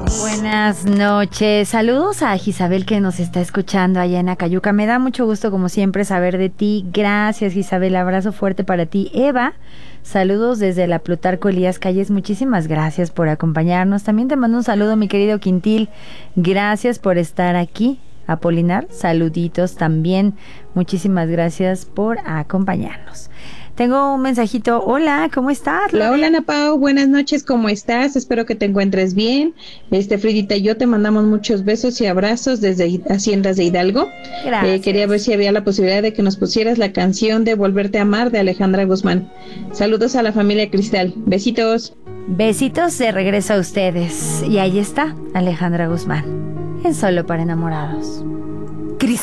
Buenas noches, saludos a Isabel que nos está escuchando allá en Acayuca. Me da mucho gusto como siempre saber de ti. Gracias Isabel, abrazo fuerte para ti. Eva, saludos desde la Plutarco Elías Calles, muchísimas gracias por acompañarnos. También te mando un saludo mi querido Quintil, gracias por estar aquí. Apolinar, saluditos también, muchísimas gracias por acompañarnos. Tengo un mensajito. Hola, ¿cómo estás? Hola, Ana Pao, buenas noches, ¿cómo estás? Espero que te encuentres bien. Fridita y yo te mandamos muchos besos y abrazos desde Haciendas de Hidalgo. Gracias. Quería ver si había la posibilidad de que nos pusieras la canción de Volverte a Amar de Alejandra Guzmán. Saludos a la familia Cristal. Besitos. Besitos de regreso a ustedes. Y ahí está Alejandra Guzmán, en Solo para Enamorados.